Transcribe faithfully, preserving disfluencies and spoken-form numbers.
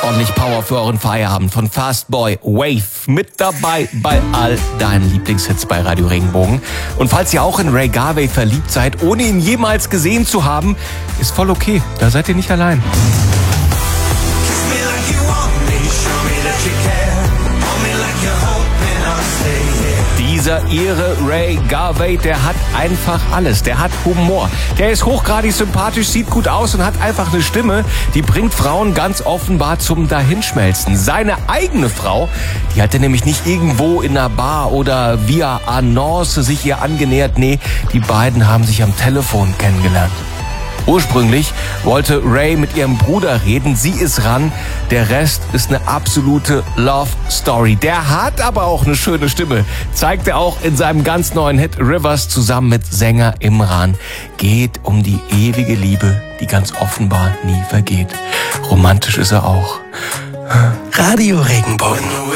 Ordentlich Power für euren Feierabend von Fastboy Wave. Mit dabei bei all deinen Lieblingshits bei Radio Regenbogen. Und falls ihr auch in Ray Garvey verliebt seid, ohne ihn jemals gesehen zu haben, ist voll okay. Da seid ihr nicht allein. Dieser ihre Ray Garvey, der hat einfach alles. Der hat Humor. Der ist hochgradig sympathisch, sieht gut aus und hat einfach eine Stimme, die bringt Frauen ganz offenbar zum Dahinschmelzen. Seine eigene Frau, die hat er nämlich nicht irgendwo in einer Bar oder via Annonce sich ihr angenähert. Nee, die beiden haben sich am Telefon kennengelernt. Ursprünglich wollte Ray mit ihrem Bruder reden, sie ist ran, der Rest ist eine absolute Love Story. Der hat aber auch eine schöne Stimme, zeigt er auch in seinem ganz neuen Hit Rivers zusammen mit Sänger Imran. Geht um die ewige Liebe, die ganz offenbar nie vergeht. Romantisch ist er auch. Radio Regenbogen.